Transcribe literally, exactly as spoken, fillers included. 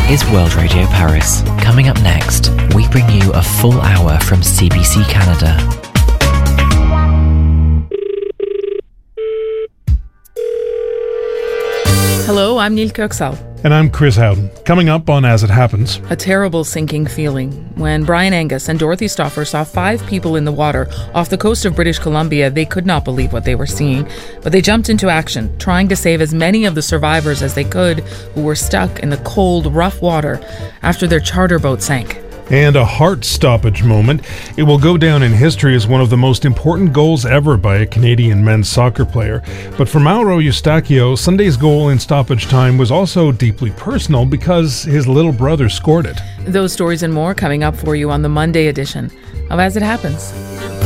is World Radio Paris. Coming up next, we bring you a full hour from C B C Canada. Hello, I'm Neil Kirksal. And I'm Chris Howden. Coming up on As It Happens. A terrible sinking feeling when Brian Angus and Dorothy Stauffer saw five people in the water off the coast of British Columbia. They could not believe what they were seeing, but they jumped into action, trying to save as many of the survivors as they could who were stuck in the cold, rough water after their charter boat sank. And a heart stoppage moment. It will go down in history as one of the most important goals ever by a Canadian men's soccer player. But for Mauro Eustachio, Sunday's goal in stoppage time was also deeply personal because his little brother scored it. Those stories and more coming up for you on the Monday edition of As It Happens.